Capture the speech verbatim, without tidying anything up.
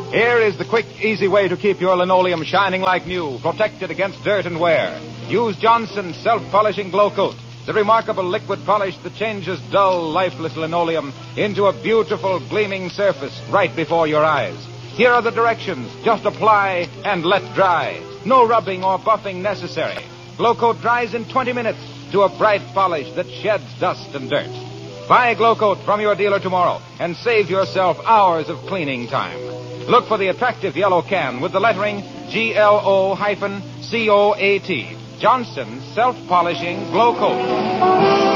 Here is the quick, easy way to keep your linoleum shining like new, protected against dirt and wear. Use Johnson's self-polishing Glow Coat, the remarkable liquid polish that changes dull, lifeless linoleum into a beautiful, gleaming surface right before your eyes. Here are the directions. Just apply and let dry. No rubbing or buffing necessary. Glow Coat dries in twenty minutes to a bright polish that sheds dust and dirt. Buy Glow Coat from your dealer tomorrow and save yourself hours of cleaning time. Look for the attractive yellow can with the lettering G L O C O A T. Johnson's self-polishing Glow Coat.